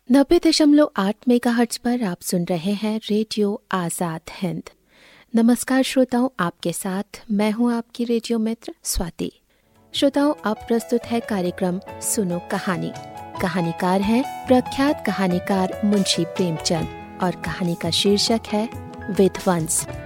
90.8 megahertz पर आप सुन रहे हैं रेडियो आजाद हिंद। नमस्कार श्रोताओं, आपके साथ मैं हूं आपकी रेडियो मित्र स्वाति। श्रोताओं, अब प्रस्तुत है कार्यक्रम सुनो कहानी। कहानीकार हैं प्रख्यात कहानीकार मुंशी प्रेमचंद और कहानी का शीर्षक है विध्वंस।